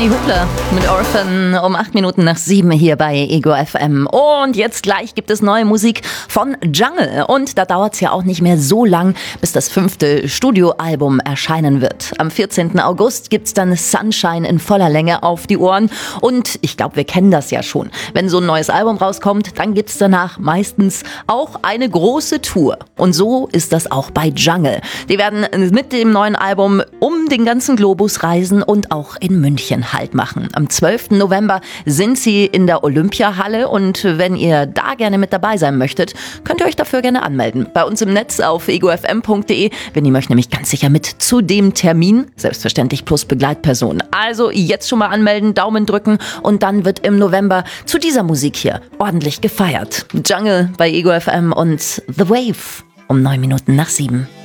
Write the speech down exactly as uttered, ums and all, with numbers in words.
Hubler mit Orphan um acht Minuten nach sieben hier bei Ego F M. Und jetzt gleich gibt es neue Musik von Jungle. Und da dauert es ja auch nicht mehr so lang, bis das fünfte Studioalbum erscheinen wird. Am vierzehnten August gibt es dann Sunshine in voller Länge auf die Ohren. Und ich glaube, wir kennen das ja schon. Wenn so ein neues Album rauskommt, dann gibt es danach meistens auch eine große Tour. Und so ist das auch bei Jungle. Die werden mit dem neuen Album um den ganzen Globus reisen und auch in München Halt machen. Am zwölften November sind sie in der Olympiahalle und wenn ihr da gerne mit dabei sein möchtet, könnt ihr euch dafür gerne anmelden. Bei uns im Netz auf ego f m punkt d e. Wir nehmen euch nämlich ganz sicher mit zu dem Termin, selbstverständlich plus Begleitperson. Also jetzt schon mal anmelden, Daumen drücken und dann wird im November zu dieser Musik hier ordentlich gefeiert. Jungle bei Ego F M und The Wave um neun Minuten nach sieben.